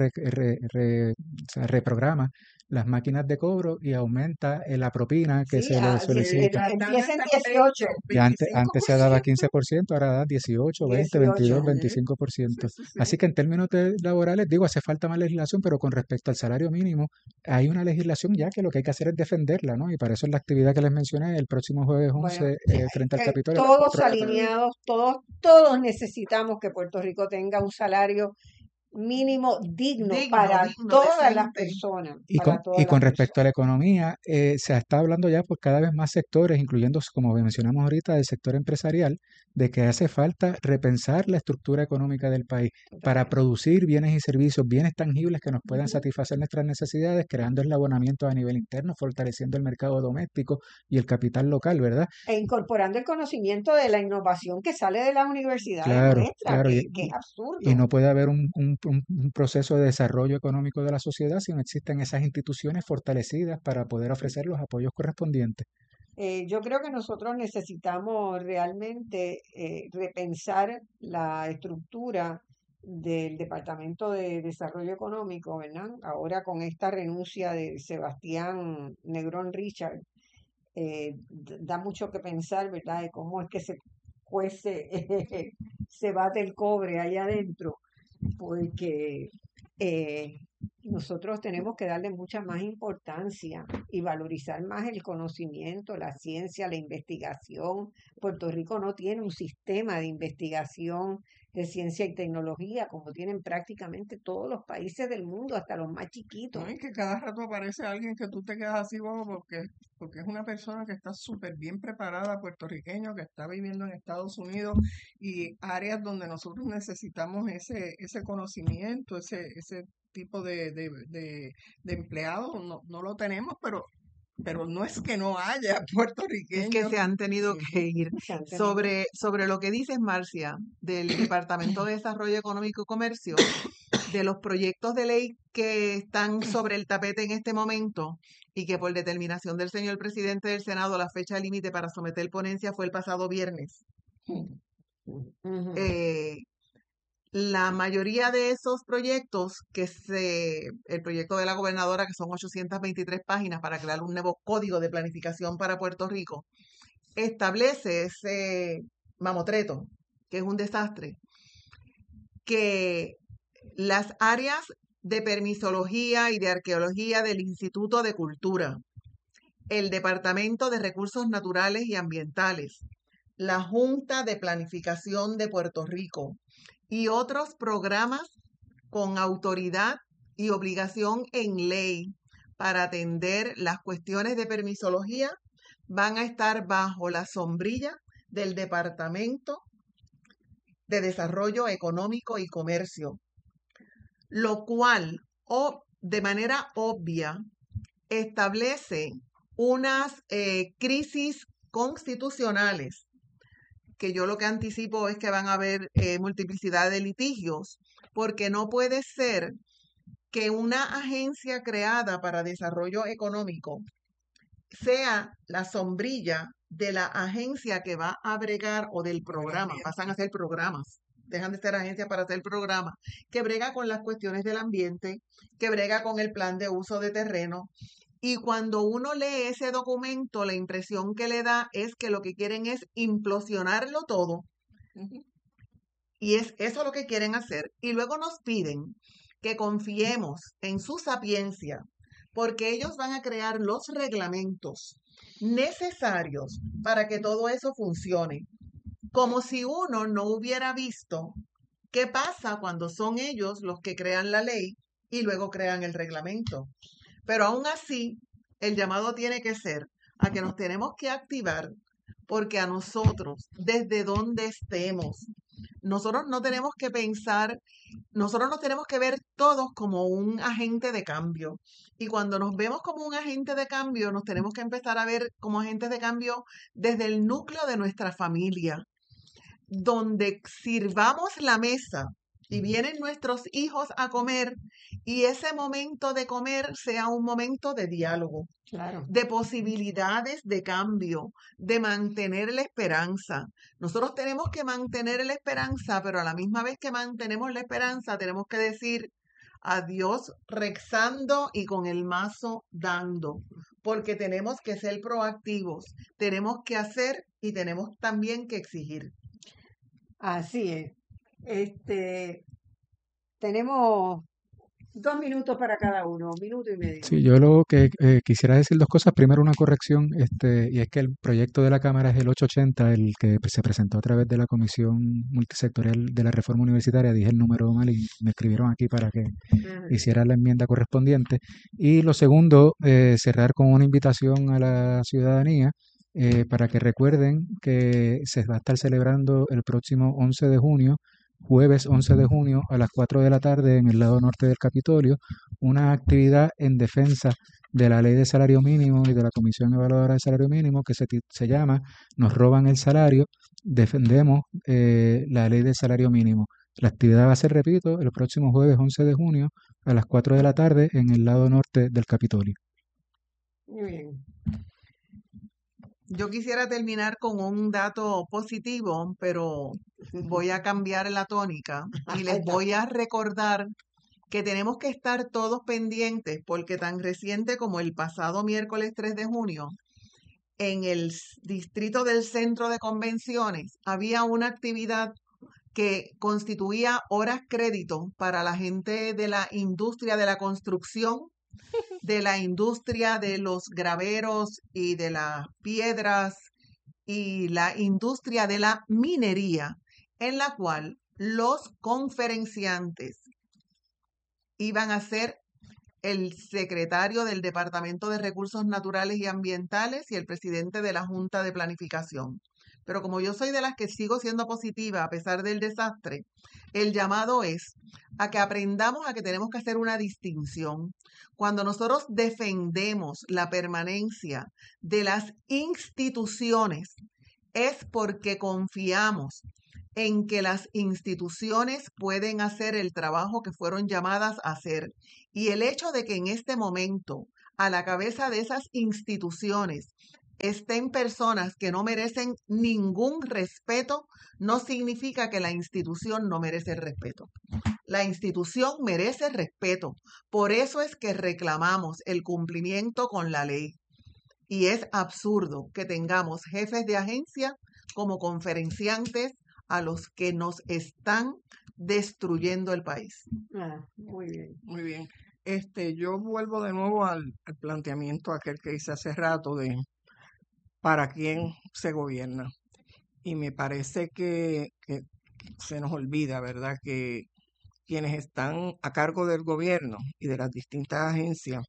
o sea, reprograma las máquinas de cobro y aumenta la propina que Sí, se le solicita. empieza en 18, Y antes se daba 15%, ahora da 18, 20, 22, 18. 25%. Sí, sí, Así sí. que en términos laborales, digo, hace falta más legislación, pero con respecto al salario mínimo, hay una legislación ya que lo que hay que hacer es defenderla, ¿no? Y para eso es la actividad que les mencioné el próximo jueves Bueno, 11 frente al Capitolio a las todos 4 de la tarde. alineados, todos necesitamos que Puerto Rico tenga un salario mínimo digno para Digno, todas las decente. personas, Y para con, todas y las con respecto a personas. la economía, se está hablando ya por cada vez más sectores, incluyendo, como mencionamos ahorita, del sector empresarial, de que hace falta repensar la estructura económica del país para producir bienes y servicios, bienes tangibles que nos puedan Ujú. satisfacer nuestras necesidades, creando eslabonamientos a nivel interno, fortaleciendo el mercado doméstico y el capital local, ¿verdad? E incorporando el conocimiento de la innovación que sale de las universidades Claro, nuestras, claro, que es y absurdo. no puede haber un proceso de desarrollo económico de la sociedad si no existen esas instituciones fortalecidas para poder ofrecer los apoyos correspondientes. Yo creo que nosotros necesitamos realmente repensar la estructura del Departamento de Desarrollo Económico, ¿verdad? Ahora con esta renuncia de Sebastián Negrón Richard, da mucho que pensar, ¿verdad? De cómo es que se cuece, se bate el cobre allá adentro, porque eh, nosotros tenemos que darle mucha más importancia y valorizar más el conocimiento, la ciencia, la investigación. Puerto Rico no tiene un sistema de investigación de ciencia y tecnología como tienen prácticamente todos los países del mundo, hasta los más chiquitos. No, y que cada rato aparece alguien que tú te quedas así, bobo, porque es una persona que está súper bien preparada, puertorriqueño, que está viviendo en Estados Unidos y áreas donde nosotros necesitamos ese conocimiento, ese tipo de empleados, no lo tenemos, pero no es que no haya Es que puertorriqueños. se han tenido que ir. Se han tenido- Sobre lo que dices, Marcia, del Departamento de Desarrollo Económico y Comercio, de los proyectos de ley que están sobre el tapete en este momento y que por determinación del señor presidente del Senado la fecha límite para someter ponencia fue el pasado viernes. Ujú. La mayoría de esos proyectos, el proyecto de la gobernadora, que son 823 páginas para crear un nuevo código de planificación para Puerto Rico, establece ese mamotreto, que es un desastre, que las áreas de permisología y de arqueología del Instituto de Cultura, el Departamento de Recursos Naturales y Ambientales, la Junta de Planificación de Puerto Rico y otros programas con autoridad y obligación en ley para atender las cuestiones de permisología van a estar bajo la sombrilla del Departamento de Desarrollo Económico y Comercio, lo cual de manera obvia establece unas crisis constitucionales que yo lo que anticipo es que van a haber multiplicidad de litigios, porque no puede ser que una agencia creada para desarrollo económico sea la sombrilla de la agencia que va a bregar o del programa, pasan a ser programas. Dejan de ser agencias para hacer programas, que brega con las cuestiones del ambiente, que brega con el plan de uso de terreno. Y cuando uno lee ese documento, la impresión que le da es que lo que quieren es implosionarlo todo. Ujú. Y es eso lo que quieren hacer. Y luego nos piden que confiemos en su sapiencia, porque ellos van a crear los reglamentos necesarios para que todo eso funcione. Como si uno no hubiera visto qué pasa cuando son ellos los que crean la ley y luego crean el reglamento. Pero aún así, el llamado tiene que ser a que nos tenemos que activar, porque a nosotros, desde donde estemos, nosotros no tenemos que pensar, nosotros nos tenemos que ver todos como un agente de cambio. Y cuando nos vemos como un agente de cambio, nos tenemos que empezar a ver como agentes de cambio desde el núcleo de nuestra familia, donde sirvamos la mesa y vienen nuestros hijos a comer y ese momento de comer sea un momento de diálogo, Claro. de posibilidades de cambio, de mantener la esperanza. Nosotros tenemos que mantener la esperanza, pero a la misma vez que mantenemos la esperanza, tenemos que decir adiós rezando y con el mazo dando, porque tenemos que ser proactivos, tenemos que hacer y tenemos también que exigir. Así es. Tenemos 2 minutos para cada uno, 1 minuto y medio. Sí, yo lo que quisiera decir dos cosas. Primero, una corrección, y es que el proyecto de la Cámara es el 880, el que se presentó a través de la Comisión Multisectorial de la Reforma Universitaria. Dije el número mal y me escribieron aquí para que Ujú. hiciera la enmienda correspondiente. Y lo segundo, cerrar con una invitación a la ciudadanía para que recuerden que se va a estar celebrando el próximo 11 de junio, jueves 11 de junio a las 4 de la tarde en el lado norte del Capitolio, una actividad en defensa de la ley de salario mínimo y de la Comisión Evaluadora de Salario Mínimo que se llama Nos roban el salario, defendemos la ley del salario mínimo. La actividad va a ser, repito, el próximo jueves 11 de junio a las 4 de la tarde en el lado norte del Capitolio. Muy bien. Yo quisiera terminar con un dato positivo, pero voy a cambiar la tónica y les voy a recordar que tenemos que estar todos pendientes porque tan reciente como el pasado miércoles 3 de junio, en el distrito del Centro de Convenciones había una actividad que constituía horas crédito para la gente de la industria de la construcción, de la industria de los graveros y de las piedras y la industria de la minería, en la cual los conferenciantes iban a ser el secretario del Departamento de Recursos Naturales y Ambientales y el presidente de la Junta de Planificación. Pero como yo soy de las que sigo siendo positiva a pesar del desastre, el llamado es a que aprendamos a que tenemos que hacer una distinción. Cuando nosotros defendemos la permanencia de las instituciones, es porque confiamos en que las instituciones pueden hacer el trabajo que fueron llamadas a hacer. Y el hecho de que en este momento a la cabeza de esas instituciones estén personas que no merecen ningún respeto, no significa que la institución no merece respeto. La institución merece respeto. Por eso es que reclamamos el cumplimiento con la ley. Y es absurdo que tengamos jefes de agencia como conferenciantes a los que nos están destruyendo el país. Muy bien. Muy bien. Yo vuelvo de nuevo al planteamiento aquel que hice hace rato de para quién se gobierna. Y me parece que se nos olvida, ¿verdad?, que quienes están a cargo del gobierno y de las distintas agencias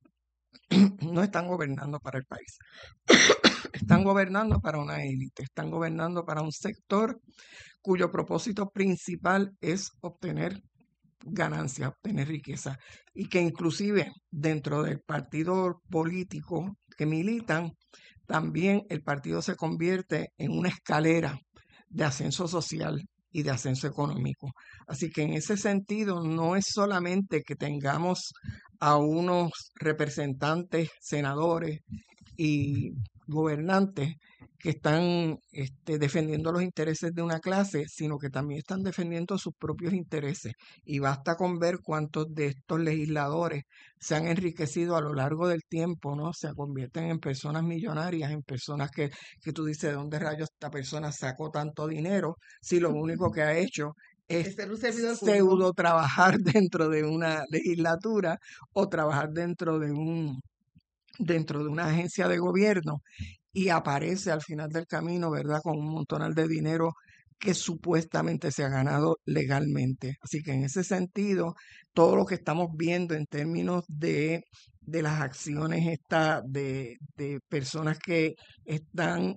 no están gobernando para el país. Están gobernando para una élite, están gobernando para un sector cuyo propósito principal es obtener ganancias, obtener riqueza, y que inclusive dentro del partido político que militan, también el partido se convierte en una escalera de ascenso social y de ascenso económico. Así que en ese sentido no es solamente que tengamos a unos representantes, senadores y gobernantes que están defendiendo los intereses de una clase, sino que también están defendiendo sus propios intereses. Y basta con ver cuántos de estos legisladores se han enriquecido a lo largo del tiempo, ¿no? Se convierten en personas millonarias, en personas que tú dices, ¿de dónde rayos esta persona sacó tanto dinero? Si lo único que ha hecho es ser un servidor público. pseudo trabajar dentro de una legislatura o trabajar dentro de una agencia de gobierno, y aparece al final del camino, ¿verdad?, con un montonal de dinero que supuestamente se ha ganado legalmente. Así que en ese sentido, todo lo que estamos viendo en términos de las acciones de personas que están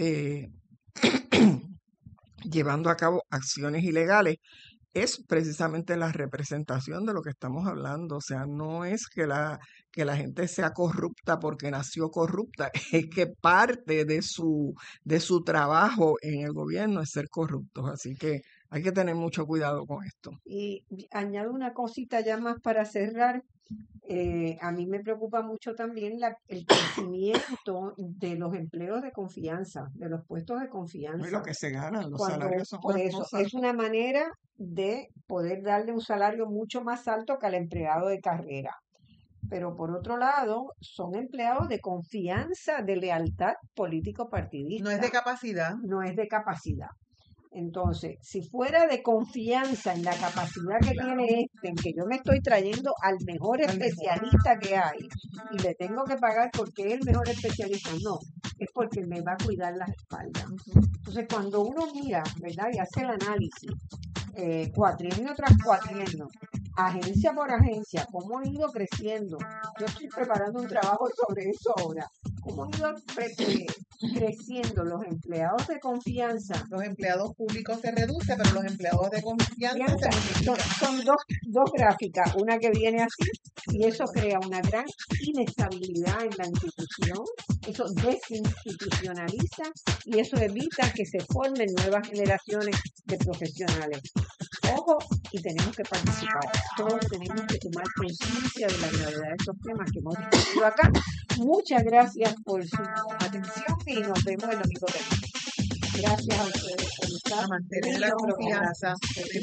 llevando a cabo acciones ilegales, es precisamente la representación de lo que estamos hablando. O sea, no es que la gente sea corrupta porque nació corrupta, es que parte de su trabajo en el gobierno es ser corruptos. Así que hay que tener mucho cuidado con esto. Y añado una cosita ya más para cerrar. A mí me preocupa mucho también el crecimiento de los empleos de confianza, de los puestos de confianza. Y lo que se ganan, los Cuando, salarios son por una eso, cosa. es una manera de poder darle un salario mucho más alto que al empleado de carrera. Pero por otro lado, son empleados de confianza, de lealtad político-partidista. No es de capacidad. No es de capacidad. Entonces, si fuera de confianza en la capacidad que tiene en que yo me estoy trayendo al mejor especialista que hay y le tengo que pagar porque es el mejor especialista, no, es porque me va a cuidar las espaldas. Entonces, cuando uno mira, ¿verdad?, y hace el análisis, cuatrienio tras cuatrienio, agencia por agencia, cómo han ido creciendo. Yo estoy preparando un trabajo sobre eso ahora. Cómo han ido creciendo los empleados de confianza. Los empleados públicos se reducen, pero los empleados de confianza se multiplican. Son dos gráficas, una que viene así, y eso crea una gran inestabilidad en la institución, eso desinstitucionaliza y eso evita que se formen nuevas generaciones de profesionales. Ojo, y tenemos que participar. Todos tenemos que tomar conciencia de la gravedad de estos temas que hemos discutido acá. Muchas gracias por su atención y nos vemos el domingo que viene. Gracias a ustedes por estar. A mantener la confianza.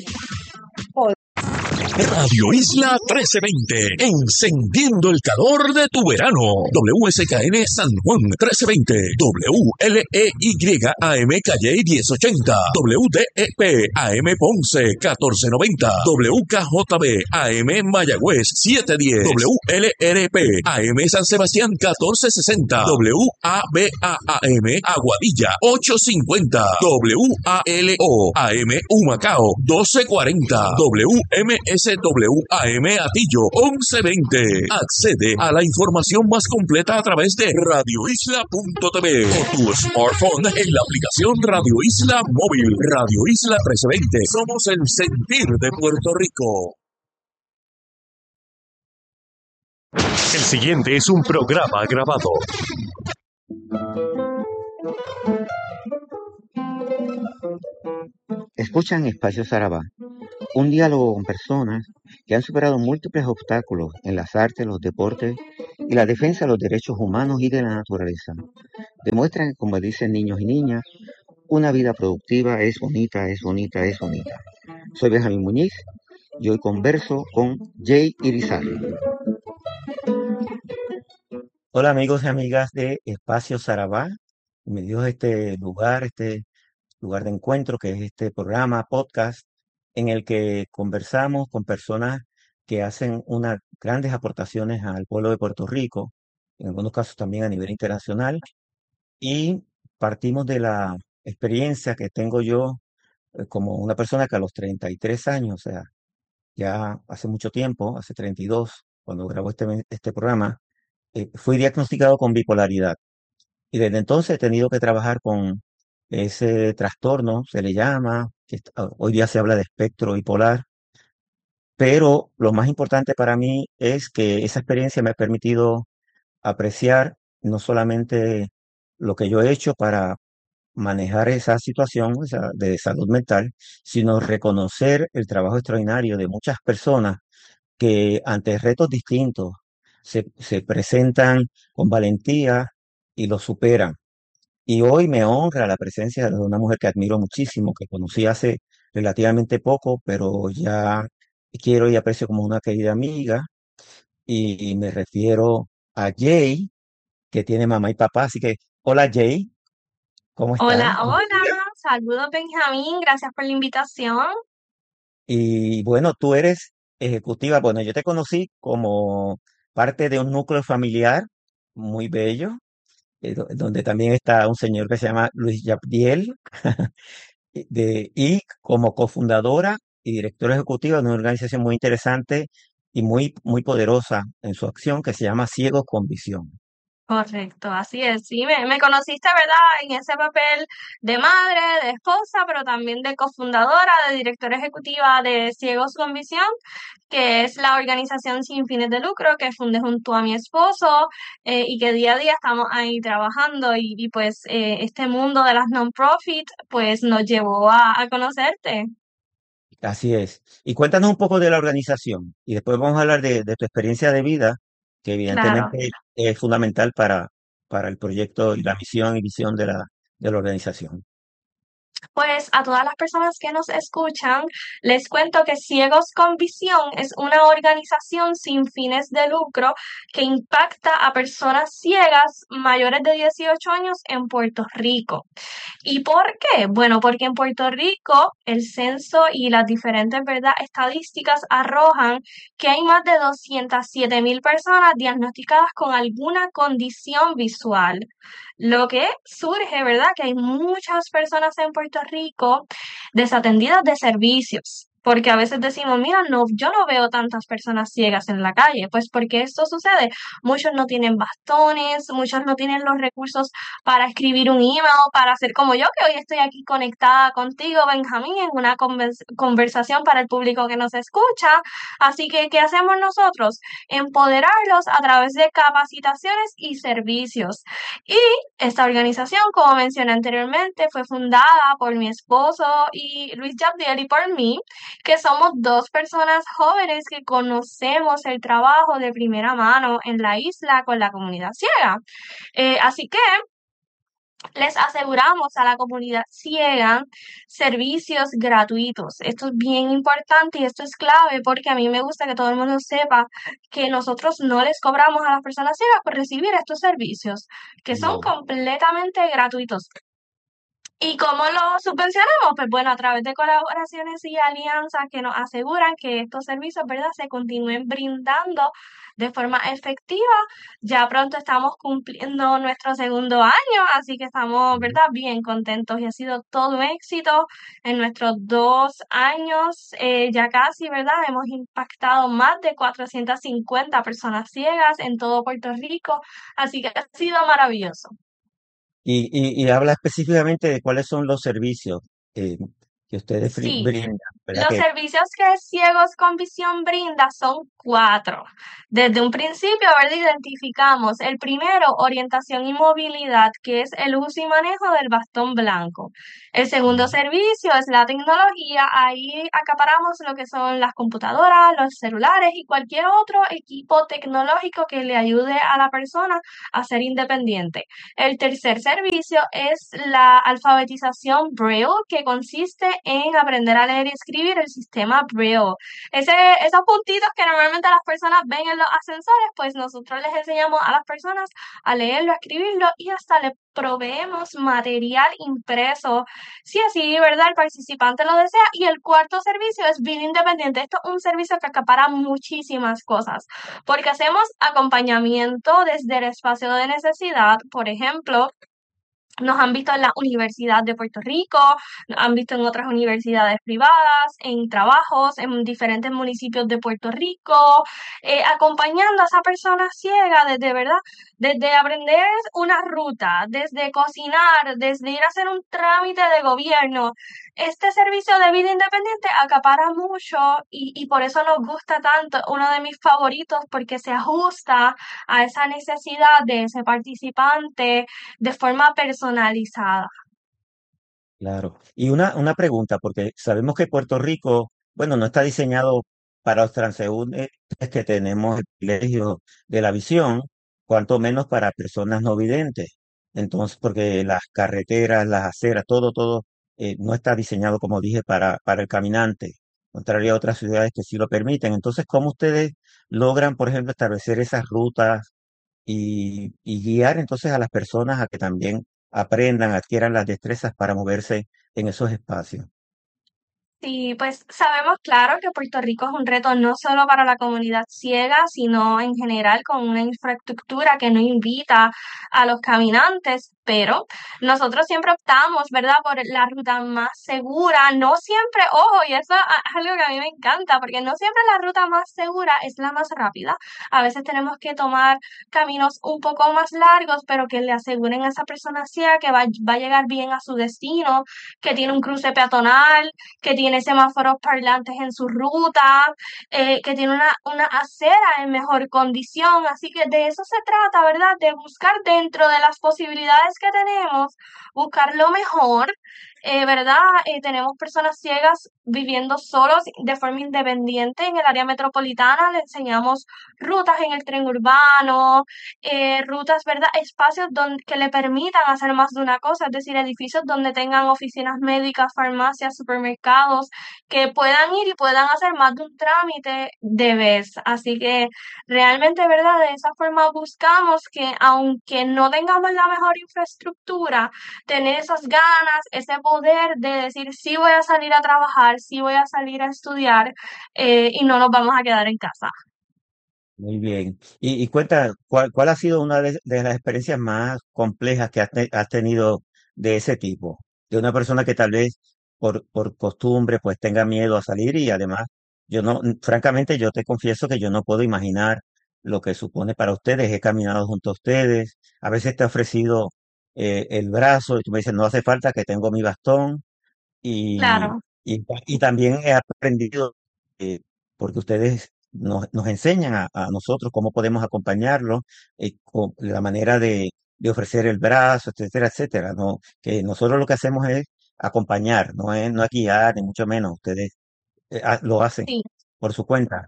Radio Isla 1320, encendiendo el calor de tu verano. WSKN San Juan 1320, WLEY AM Calle 1080, WDEP AM Ponce 1490, WKJB AM Mayagüez 710, WLRP AM San Sebastián 1460, WABA-AM Aguadilla 850, WALO AM Humacao 1240, WMSK XWAM Atillo 1120. Accede a la información más completa a través de radioisla.tv o tu smartphone en la aplicación Radio Isla Móvil. Radio Isla 1320. Somos el sentir de Puerto Rico. El siguiente es un programa grabado. Escuchan Espacio Sarabá, un diálogo con personas que han superado múltiples obstáculos en las artes, los deportes y la defensa de los derechos humanos y de la naturaleza. Demuestran que, como dicen niños y niñas, una vida productiva es bonita, es bonita, es bonita. Soy Benjamín Muñiz y hoy converso con Jay Irizarry. Hola amigos y amigas de Espacio Sarabá. Me dio este lugar de encuentro, que es este programa, podcast, en el que conversamos con personas que hacen unas grandes aportaciones al pueblo de Puerto Rico, en algunos casos también a nivel internacional, y partimos de la experiencia que tengo yo como una persona que a los 33 años, o sea, ya hace mucho tiempo, hace 32, cuando grabó este programa, fui diagnosticado con bipolaridad. Y desde entonces he tenido que trabajar con ese trastorno, se le llama, hoy día se habla de espectro bipolar, pero lo más importante para mí es que esa experiencia me ha permitido apreciar no solamente lo que yo he hecho para manejar esa situación, o sea, de salud mental, sino reconocer el trabajo extraordinario de muchas personas que ante retos distintos se presentan con valentía y lo superan. Y hoy me honra la presencia de una mujer que admiro muchísimo, que conocí hace relativamente poco, pero ya quiero y aprecio como una querida amiga. Y me refiero a Jay, que tiene mamá y papá. Así que, hola Jay, ¿cómo estás? Hola, hola, saludos Benjamín, gracias por la invitación. Y bueno, tú eres ejecutiva. Bueno, yo te conocí como parte de un núcleo familiar muy bello, donde también está un señor que se llama Luis Yabdiel, y como cofundadora y directora ejecutiva de una organización muy interesante y muy poderosa en su acción que se llama Ciegos con Visión. Correcto, así es. Sí, me conociste, ¿verdad? En ese papel de madre, de esposa, pero también de cofundadora, de directora ejecutiva de Ciegos con Visión, que es la organización sin fines de lucro que fundé junto a mi esposo y que día a día estamos ahí trabajando y pues este mundo de las non-profit pues nos llevó a conocerte. Así es. Y cuéntanos un poco de la organización y después vamos a hablar de tu experiencia de vida, que Claro. evidentemente es fundamental para el proyecto y la misión y visión de la organización. Pues a todas las personas que nos escuchan, les cuento que Ciegos con Visión es una organización sin fines de lucro que impacta a personas ciegas mayores de 18 años en Puerto Rico. ¿Y por qué? Bueno, porque en Puerto Rico el censo y las diferentes, ¿verdad?, estadísticas arrojan que hay más de 207,000 personas diagnosticadas con alguna condición visual. Lo que surge, ¿verdad?, que hay muchas personas en Puerto Rico desatendidas de servicios. Porque a veces decimos, mira, no, yo no veo tantas personas ciegas en la calle. Pues porque esto sucede. Muchos no tienen bastones, muchos no tienen los recursos para escribir un email, para hacer como yo, que hoy estoy aquí conectada contigo, Benjamín, en una conversación para el público que nos escucha. Así que, ¿qué hacemos nosotros? Empoderarlos a través de capacitaciones y servicios. Y esta organización, como mencioné anteriormente, fue fundada por mi esposo y Luis Yabdiel y por mí, que somos dos personas jóvenes que conocemos el trabajo de primera mano en la isla con la comunidad ciega. Así que les aseguramos a la comunidad ciega servicios gratuitos. Esto es bien importante y esto es clave porque a mí me gusta que todo el mundo sepa que nosotros no les cobramos a las personas ciegas por recibir estos servicios, que son Wow. completamente gratuitos. ¿Y cómo lo subvencionamos? Pues bueno, a través de colaboraciones y alianzas que nos aseguran que estos servicios, ¿verdad?, se continúen brindando de forma efectiva. Ya pronto estamos cumpliendo nuestro segundo año, así que estamos, ¿verdad?, bien contentos y ha sido todo un éxito en nuestros 2 años, ya casi, ¿verdad? Hemos impactado más de 450 personas ciegas en todo Puerto Rico, así que ha sido maravilloso. Y habla específicamente de cuáles son los servicios eh, que ustedes Sí, brindan, ¿verdad? los servicios que Ciegos con Visión brinda son 4. Desde un principio, ¿verdad?, identificamos el primero, orientación y movilidad, que es el uso y manejo del bastón blanco. El segundo servicio es la tecnología. Ahí acaparamos lo que son las computadoras, los celulares y cualquier otro equipo tecnológico que le ayude a la persona a ser independiente. El tercer servicio es la alfabetización Braille, que consiste en aprender a leer y escribir el sistema Braille. Esos puntitos que normalmente las personas ven en los ascensores, pues nosotros les enseñamos a las personas a leerlo, a escribirlo y hasta le proveemos material impreso, si así, ¿verdad?, el participante lo desea. Y el cuarto servicio es Vida Independiente. Esto es un servicio que acapara muchísimas cosas, porque hacemos acompañamiento desde el espacio de necesidad. Por ejemplo, nos han visto en la Universidad de Puerto Rico, nos han visto en otras universidades privadas, en trabajos en diferentes municipios de Puerto Rico, acompañando a esa persona ciega desde, ¿verdad?, desde aprender una ruta, desde cocinar, desde ir a hacer un trámite de gobierno. Este servicio de vida independiente acapara mucho y por eso nos gusta tanto, uno de mis favoritos, porque se ajusta a esa necesidad de ese participante de forma personalizada. Claro. Y una pregunta, porque sabemos que Puerto Rico, bueno, no está diseñado para los transeúntes que tenemos el privilegio de la visión, cuanto menos para personas no videntes. Entonces, porque las carreteras, las aceras, todo no está diseñado, como dije, para el caminante, contrario a otras ciudades que sí lo permiten. Entonces, ¿cómo ustedes logran, por ejemplo, establecer esas rutas y guiar entonces a las personas a que también aprendan, adquieran las destrezas para moverse en esos espacios? Sí, pues sabemos claro que Puerto Rico es un reto no solo para la comunidad ciega, sino en general con una infraestructura que no invita a los caminantes, pero nosotros siempre optamos, ¿verdad?, por la ruta más segura. No siempre, ojo, y eso es algo que a mí me encanta, porque no siempre la ruta más segura es la más rápida. A veces tenemos que tomar caminos un poco más largos, pero que le aseguren a esa persona ciega que va a llegar bien a su destino, que tiene un cruce peatonal, que tiene semáforos parlantes en su ruta, que tiene una acera en mejor condición. Así que de eso se trata, ¿verdad? De buscar dentro de las posibilidades que tenemos, buscar lo mejor. ¿Verdad? Tenemos personas ciegas viviendo solos de forma independiente en el área metropolitana. Le enseñamos rutas en el tren urbano, rutas, ¿verdad? Espacios que le permitan hacer más de una cosa, es decir, edificios donde tengan oficinas médicas, farmacias, supermercados, que puedan ir y puedan hacer más de un trámite de vez. Así que realmente, ¿verdad? De esa forma buscamos que aunque no tengamos la mejor infraestructura, tener esas ganas, ese poder de decir, sí voy a salir a trabajar, sí voy a salir a estudiar, y no nos vamos a quedar en casa. Muy bien. Y cuenta, ¿cuál ha sido una de las experiencias más complejas que has tenido de ese tipo? De una persona que tal vez por costumbre pues tenga miedo a salir y además, yo no, francamente, yo te confieso que yo no puedo imaginar lo que supone para ustedes. He caminado junto a ustedes, a veces te he ofrecido el brazo y tú me dices, no hace falta que tengo mi bastón y, Claro. y también he aprendido, porque ustedes nos enseñan a nosotros cómo podemos acompañarlos, con la manera de ofrecer el brazo, etcétera, etcétera, ¿no? Que nosotros lo que hacemos es acompañar, no es guiar, ni mucho menos. Ustedes lo hacen Sí. por su cuenta.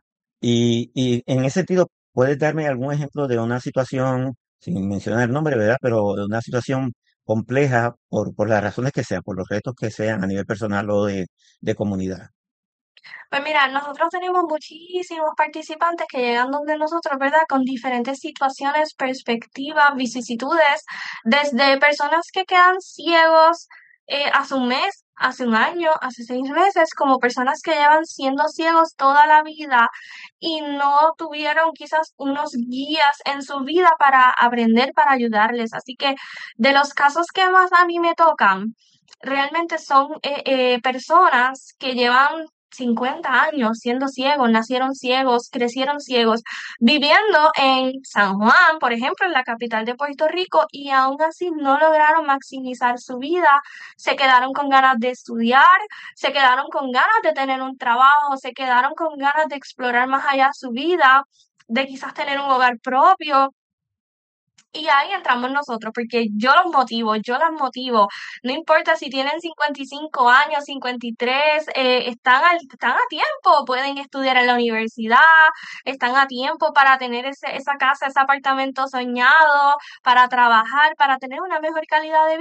Y en ese sentido, ¿puedes darme algún ejemplo de una situación, sin mencionar el nombre, ¿verdad? Pero de una situación compleja por las razones que sean, por los retos que sean a nivel personal o de comunidad? Pues mira, nosotros tenemos muchísimos participantes que llegan donde nosotros, ¿verdad? Con diferentes situaciones, perspectivas, vicisitudes, desde personas que quedan ciegos hace un mes, hace un año, hace 6 meses, como personas que llevan siendo ciegos toda la vida y no tuvieron quizás unos guías en su vida para aprender, para ayudarles. Así que de los casos que más a mí me tocan, realmente son personas que llevan 50 años siendo ciegos, nacieron ciegos, crecieron ciegos, viviendo en San Juan, por ejemplo, en la capital de Puerto Rico, y aún así no lograron maximizar su vida, se quedaron con ganas de estudiar, se quedaron con ganas de tener un trabajo, se quedaron con ganas de explorar más allá su vida, de quizás tener un hogar propio. Y ahí entramos nosotros, porque yo los motivo, yo las motivo. No importa si tienen 55 años, 53, están a tiempo, pueden estudiar en la universidad, están a tiempo para tener esa casa, ese apartamento soñado, para trabajar, para tener una mejor calidad de vida.